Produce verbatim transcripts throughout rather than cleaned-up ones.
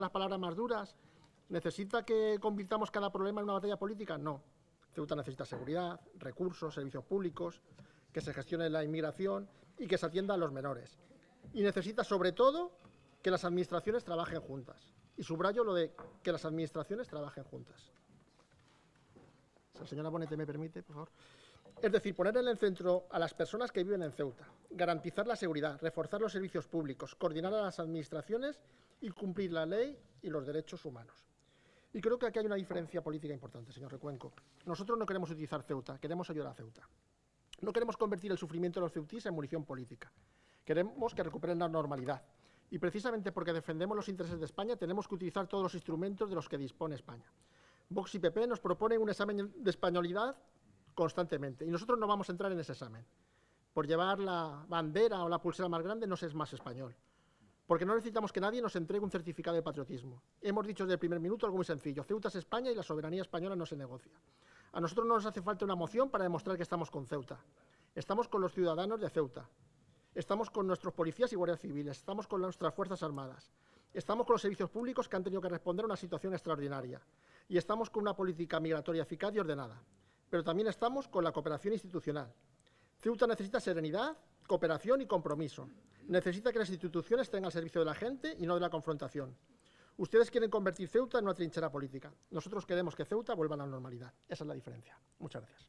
las palabras más duras? ¿Necesita que convirtamos cada problema en una batalla política? No. Ceuta necesita seguridad, recursos, servicios públicos, que se gestione la inmigración y que se atienda a los menores. Y necesita, sobre todo, que las administraciones trabajen juntas. Y subrayo lo de que las administraciones trabajen juntas. Si la señora Bonete me permite, por favor. Es decir, poner en el centro a las personas que viven en Ceuta, garantizar la seguridad, reforzar los servicios públicos, coordinar a las administraciones y cumplir la ley y los derechos humanos. Y creo que aquí hay una diferencia política importante, señor Recuenco. Nosotros no queremos utilizar Ceuta, queremos ayudar a Ceuta. No queremos convertir el sufrimiento de los ceutíes en munición política. Queremos que recuperen la normalidad. Y precisamente porque defendemos los intereses de España, tenemos que utilizar todos los instrumentos de los que dispone España. Vox y P P nos proponen un examen de españolidad constantemente. Y nosotros no vamos a entrar en ese examen. Por llevar la bandera o la pulsera más grande no se es más español. Porque no necesitamos que nadie nos entregue un certificado de patriotismo. Hemos dicho desde el primer minuto algo muy sencillo. Ceuta es España y la soberanía española no se negocia. A nosotros no nos hace falta una moción para demostrar que estamos con Ceuta. Estamos con los ciudadanos de Ceuta. Estamos con nuestros policías y guardias civiles. Estamos con nuestras Fuerzas Armadas. Estamos con los servicios públicos que han tenido que responder a una situación extraordinaria. Y estamos con una política migratoria eficaz y ordenada. Pero también estamos con la cooperación institucional. Ceuta necesita serenidad, cooperación y compromiso. Necesita que las instituciones estén al servicio de la gente y no de la confrontación. Ustedes quieren convertir Ceuta en una trinchera política. Nosotros queremos que Ceuta vuelva a la normalidad. Esa es la diferencia. Muchas gracias.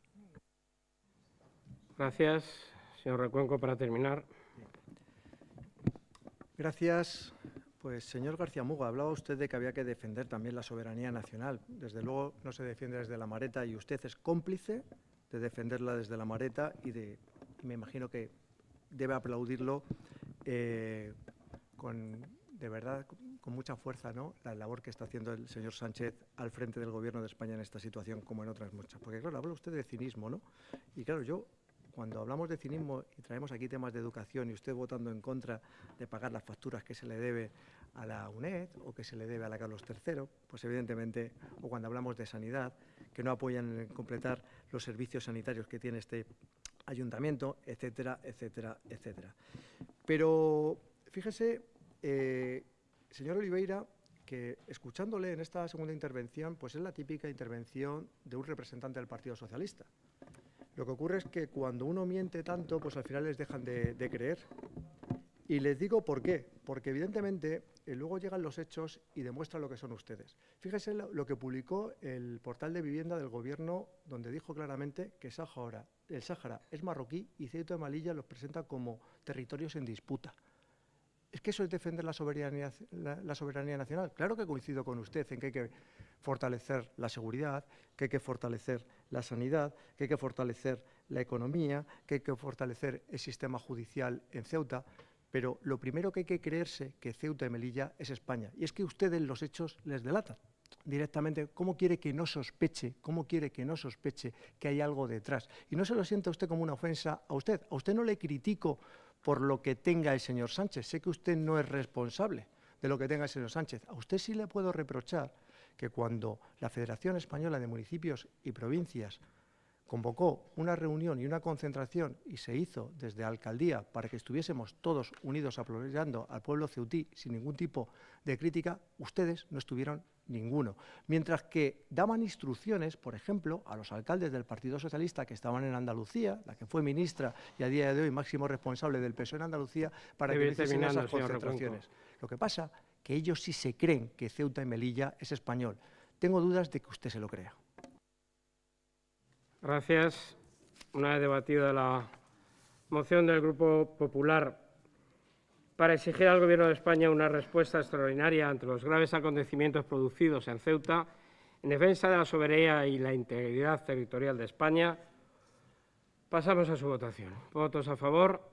Gracias, señor Recuenco, para terminar. Gracias. Pues, señor García Muga, hablaba usted de que había que defender también la soberanía nacional. Desde luego no se defiende desde la Mareta y usted es cómplice de defenderla desde la Mareta y, de, y me imagino que debe aplaudirlo eh, con, de verdad, con mucha fuerza, ¿no?, la labor que está haciendo el señor Sánchez al frente del Gobierno de España en esta situación, como en otras muchas. Porque, claro, habla usted de cinismo, ¿no? Y, claro, yo, cuando hablamos de cinismo y traemos aquí temas de educación y usted votando en contra de pagar las facturas que se le debe a la UNED o que se le debe a la Carlos tercero, pues evidentemente, o cuando hablamos de sanidad, que no apoyan en completar los servicios sanitarios que tiene este ayuntamiento, etcétera, etcétera, etcétera. Pero fíjese, eh, señor Oliveira, que escuchándole en esta segunda intervención, pues es la típica intervención de un representante del Partido Socialista. Lo que ocurre es que cuando uno miente tanto, pues al final les dejan de, de creer. Y les digo por qué. Porque evidentemente eh, luego llegan los hechos y demuestran lo que son ustedes. Fíjese lo, lo que publicó el portal de vivienda del Gobierno, donde dijo claramente que Sáhara, el Sáhara es marroquí y Ceuta y Melilla los presenta como territorios en disputa. ¿Es que eso es defender la soberanía, la, la soberanía nacional? Claro que coincido con usted en que hay que fortalecer la seguridad, que hay que fortalecer la sanidad, que hay que fortalecer la economía, que hay que fortalecer el sistema judicial en Ceuta, pero lo primero que hay que creerse que Ceuta y Melilla es España. Y es que ustedes los hechos les delatan directamente. ¿Cómo quiere que no sospeche? ¿Cómo quiere que no sospeche que hay algo detrás? Y no se lo sienta usted como una ofensa a usted. A usted no le critico por lo que tenga el señor Sánchez. Sé que usted no es responsable de lo que tenga el señor Sánchez. A usted sí le puedo reprochar que cuando la Federación Española de Municipios y Provincias convocó una reunión y una concentración y se hizo desde la alcaldía para que estuviésemos todos unidos apoyando al pueblo ceutí sin ningún tipo de crítica, ustedes no estuvieron ninguno. Mientras que daban instrucciones, por ejemplo, a los alcaldes del Partido Socialista que estaban en Andalucía, la que fue ministra y a día de hoy máximo responsable del P S O E en Andalucía, para que hiciesen esas concentraciones. Lo que pasa que ellos sí se creen que Ceuta y Melilla es español. Tengo dudas de que usted se lo crea. Gracias. Una vez debatida la moción del Grupo Popular para exigir al Gobierno de España una respuesta extraordinaria ante los graves acontecimientos producidos en Ceuta en defensa de la soberanía y la integridad territorial de España, pasamos a su votación. Votos a favor.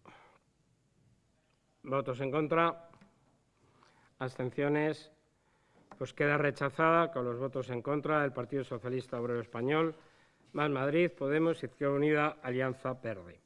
Votos en contra. Abstenciones. Pues queda rechazada con los votos en contra del Partido Socialista Obrero Español, Más Madrid, Podemos, Izquierda Unida, Alianza Verde.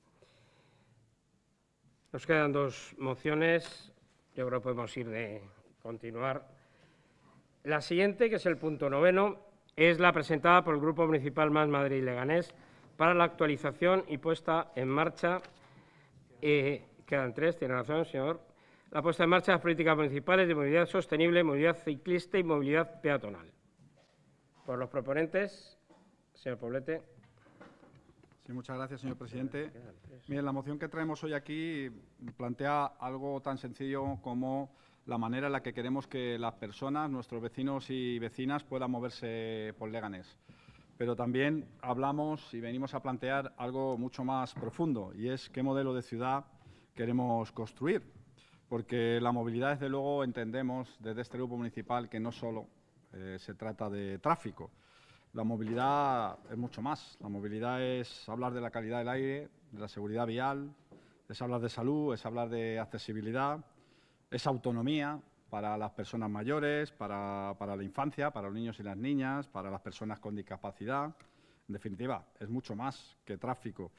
Nos quedan dos mociones. Yo creo que podemos ir de continuar. La siguiente, que es el punto noveno, es la presentada por el Grupo Municipal Más Madrid y Leganés para la actualización y puesta en marcha, eh, quedan tres, tiene razón, señor, la puesta en marcha de las políticas municipales de movilidad sostenible, movilidad ciclista y movilidad peatonal. Por los proponentes, señor Poblete. Sí, muchas gracias, señor presidente. Miren, la moción que traemos hoy aquí plantea algo tan sencillo como la manera en la que queremos que las personas, nuestros vecinos y vecinas, puedan moverse por Leganés. Pero también hablamos y venimos a plantear algo mucho más profundo, y es qué modelo de ciudad queremos construir. Porque la movilidad, desde luego, entendemos desde este grupo municipal que no solo eh, se trata de tráfico. La movilidad es mucho más. La movilidad es hablar de la calidad del aire, de la seguridad vial, es hablar de salud, es hablar de accesibilidad, es autonomía para las personas mayores, para, para la infancia, para los niños y las niñas, para las personas con discapacidad. En definitiva, es mucho más que tráfico.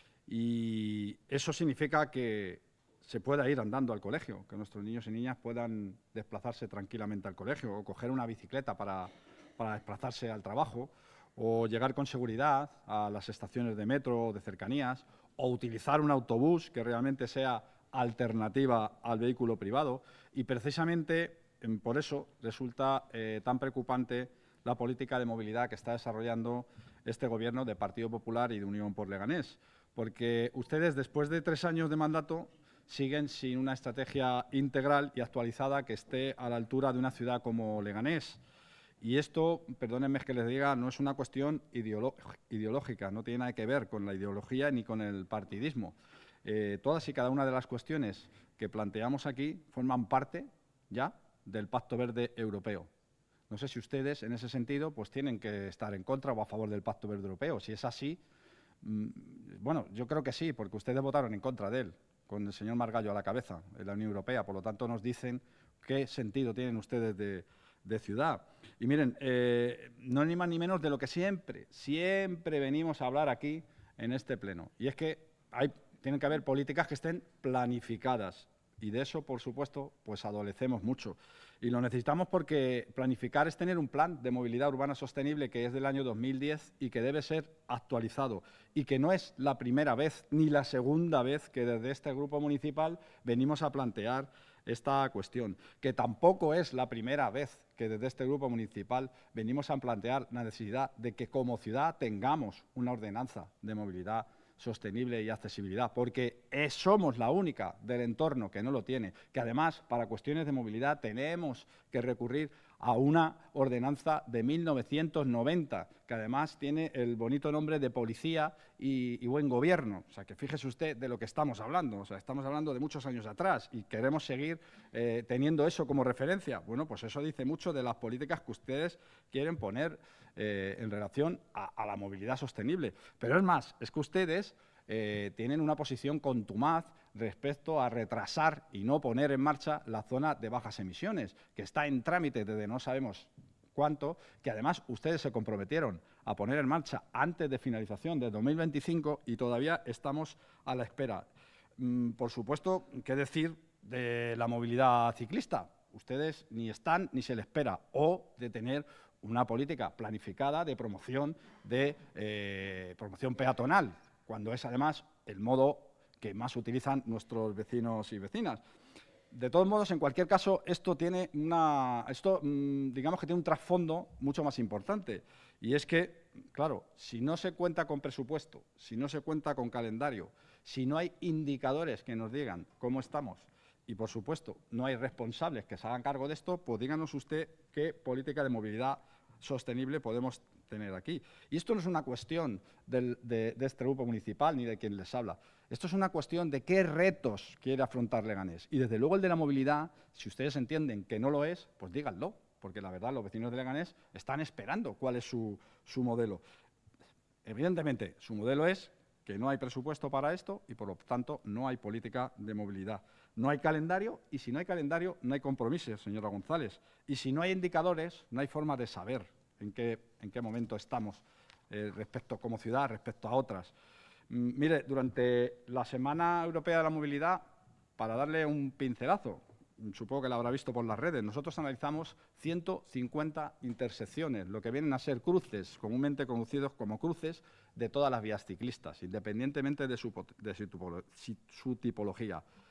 Y eso significa que se pueda ir andando al colegio, que nuestros niños y niñas puedan desplazarse tranquilamente al colegio o coger una bicicleta para, para desplazarse al trabajo, o llegar con seguridad a las estaciones de metro o de cercanías, o utilizar un autobús que realmente sea alternativa al vehículo privado. Y precisamente por eso resulta eh, tan preocupante la política de movilidad que está desarrollando este Gobierno de Partido Popular y de Unión por Leganés, porque ustedes, después de tres años de mandato, siguen sin una estrategia integral y actualizada que esté a la altura de una ciudad como Leganés. Y esto, perdónenme que les diga, no es una cuestión ideológica, no tiene nada que ver con la ideología ni con el partidismo. Eh, todas y cada una de las cuestiones que planteamos aquí forman parte ya del Pacto Verde Europeo. No sé si ustedes, en ese sentido, pues tienen que estar en contra o a favor del Pacto Verde Europeo. Si es así, mmm, bueno, yo creo que sí, porque ustedes votaron en contra de él, con el señor Margallo a la cabeza en la Unión Europea. Por lo tanto, nos dicen qué sentido tienen ustedes de, de ciudad. Y miren, eh, no ni más ni menos de lo que siempre, siempre venimos a hablar aquí en este pleno. Y es que hay, tienen que haber políticas que estén planificadas. Y de eso, por supuesto, pues adolecemos mucho. Y lo necesitamos porque planificar es tener un plan de movilidad urbana sostenible que es del año dos mil diez y que debe ser actualizado. Y que no es la primera vez ni la segunda vez que desde este grupo municipal venimos a plantear esta cuestión. Que tampoco es la primera vez que desde este grupo municipal venimos a plantear la necesidad de que como ciudad tengamos una ordenanza de movilidad sostenible y accesibilidad, porque es, somos la única del entorno que no lo tiene, que además para cuestiones de movilidad tenemos que recurrir a una ordenanza de mil novecientos noventa, que además tiene el bonito nombre de policía y, y buen gobierno. O sea, que fíjese usted de lo que estamos hablando. O sea, estamos hablando de muchos años atrás y queremos seguir eh, teniendo eso como referencia. Bueno, pues eso dice mucho de las políticas que ustedes quieren poner eh, en relación a, a la movilidad sostenible. Pero es más, es que ustedes eh, tienen una posición contumaz respecto a retrasar y no poner en marcha la zona de bajas emisiones, que está en trámite desde no sabemos cuánto, que además ustedes se comprometieron a poner en marcha antes de finalización de dos mil veinticinco y todavía estamos a la espera. Mm, por supuesto, ¿qué decir de la movilidad ciclista? Ustedes ni están ni se les espera, o de tener una política planificada de promoción, de eh, promoción peatonal, cuando es además el modo que más utilizan nuestros vecinos y vecinas. De todos modos, en cualquier caso, esto tiene una, esto, mmm, digamos que tiene un trasfondo mucho más importante. Y es que, claro, si no se cuenta con presupuesto, si no se cuenta con calendario, si no hay indicadores que nos digan cómo estamos y, por supuesto, no hay responsables que se hagan cargo de esto, pues díganos usted qué política de movilidad sostenible podemos tener aquí. Y esto no es una cuestión del, de, de este grupo municipal ni de quien les habla. Esto es una cuestión de qué retos quiere afrontar Leganés. Y desde luego el de la movilidad, si ustedes entienden que no lo es, pues díganlo, porque la verdad los vecinos de Leganés están esperando cuál es su, su modelo. Evidentemente, su modelo es que no hay presupuesto para esto y, por lo tanto, no hay política de movilidad. No hay calendario y, si no hay calendario, no hay compromisos, señora González. Y si no hay indicadores, no hay forma de saber en qué, en qué momento estamos eh, respecto como ciudad, respecto a otras. Mm, mire, durante la Semana Europea de la Movilidad, para darle un pincelazo, supongo que la habrá visto por las redes, nosotros analizamos ciento cincuenta intersecciones, lo que vienen a ser cruces, comúnmente conocidos como cruces, de todas las vías ciclistas, independientemente de su, de su, su tipología.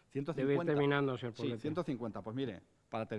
ciento Debe ir cincuenta. terminando, señor Sí, Poblete. ciento cincuenta. Pues mire, para terminar.